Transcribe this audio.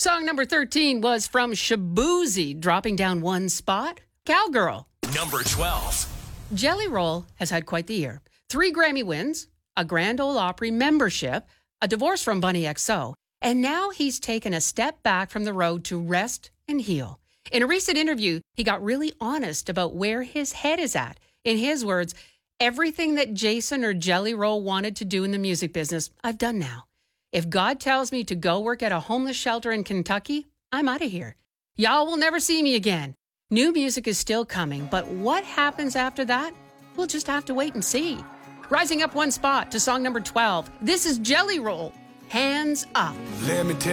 Song number 13 was from Shaboozey, dropping down one spot. Cowgirl. Number 12. Jelly Roll has had quite the year. 3 Grammy wins, a Grand Ole Opry membership, a divorce from Bunny XO, and now he's taken a step back from the road to rest and heal. In a recent interview, he got really honest about where his head is at. In his words, everything that Jason or Jelly Roll wanted to do in the music business, I've done now. If God tells me to go work at a homeless shelter in Kentucky, I'm out of here. Y'all will never see me again. New music is still coming, but what happens after that? We'll just have to wait and see. Rising up one spot to song number 12, this is Jelly Roll, Hands Up. Let me tell